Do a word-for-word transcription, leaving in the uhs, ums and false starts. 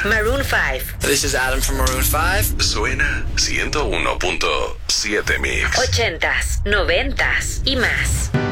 Maroon five. This is Adam from Maroon five. Suena ciento uno punto siete Mix. Ochentas, noventas y más.